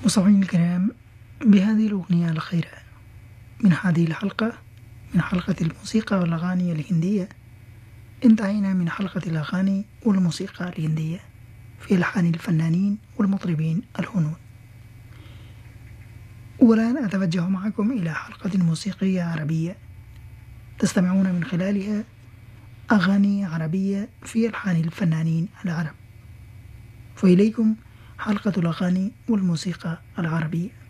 مستمعينا الكرام، بهذه الأغنية الأخيرة من هذه الحلقة، من حلقة الموسيقى والأغاني الهندية، انتهينا من حلقة الأغاني والموسيقى الهندية في ألحان الفنانين والمطربين الهنود. والآن أتوجه معكم إلى حلقة موسيقية عربية تستمعون من خلالها أغاني عربية في ألحان الفنانين العرب. فإليكم حلقة الأغاني والموسيقى العربية.